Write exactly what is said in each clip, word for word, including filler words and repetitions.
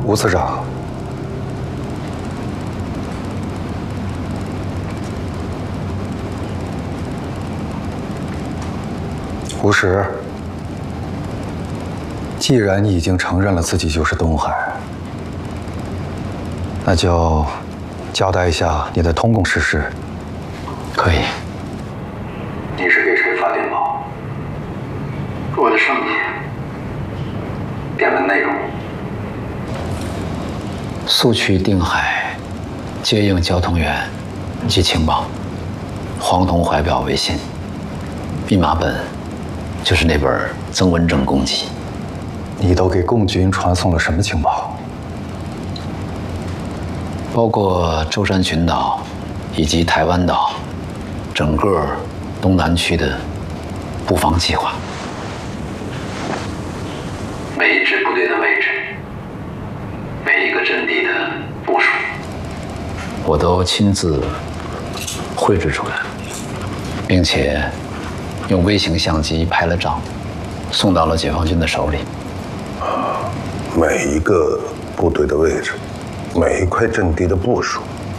吴次长，吴石，既然你已经承认了自己就是东海，那就交代一下你的通共事实。 可以。 你是给谁发电报？ 我的上级。 电文内容。 速去定海，接应交通员及情报。黄铜怀表为信，密码本就是那本曾文正公辑。 你都给共军传送了什么情报？ 包括舟山群岛以及台湾岛，整个东南区的布防计划。每一支部队的位置。 每一个阵地的部署，我都亲自绘制出来，并且用微型相机拍了照，送到了解放军的手里。 每一个部队的位置，每一块阵地的部署，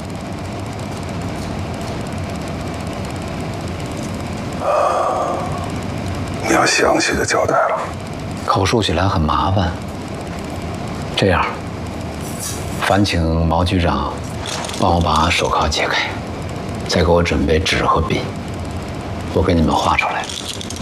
你要详细的交代了。 口述起来很麻烦，这样。 烦请毛局长帮我把手铐解开，再给我准备纸和笔，我给你们画出来。